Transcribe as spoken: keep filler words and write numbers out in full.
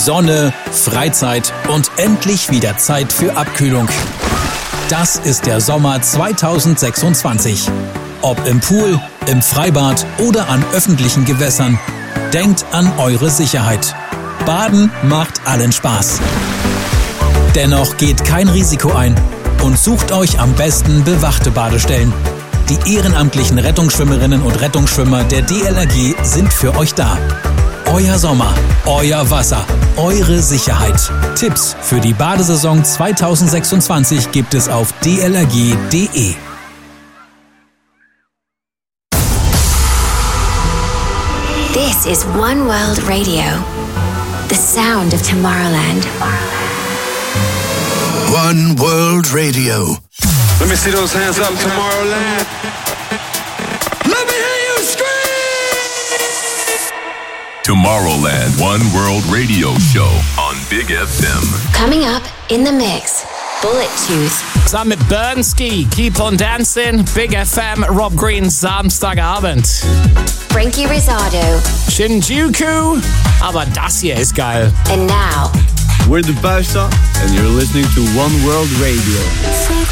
Sonne, Freizeit und endlich wieder Zeit für Abkühlung. Das ist der Sommer zweitausendsechsundzwanzig. Ob im Pool, im Freibad oder an öffentlichen Gewässern, denkt an eure Sicherheit. Baden macht allen Spaß. Dennoch geht kein Risiko ein und sucht euch am besten bewachte Badestellen. Die ehrenamtlichen Rettungsschwimmerinnen und Rettungsschwimmer der D L R G sind für euch da. Euer Sommer, euer Wasser, eure Sicherheit. Tipps für die Badesaison zweitausendsechsundzwanzig gibt es auf d l r g punkt d e. This is One World Radio, the sound of Tomorrowland. One World Radio. Let me see those hands up, Tomorrowland. Let me hear you scream! Tomorrowland One World Radio Show on Big F M. Coming up in the mix, Bullet Tooth. Zusammen mit Bernski, Keep on Dancing, Big F M, Rob Green, Samstagabend. Frankie Rizzardo. Shinjuku, aber das hier ist geil. And now, we're the Buister and you're listening to One World Radio.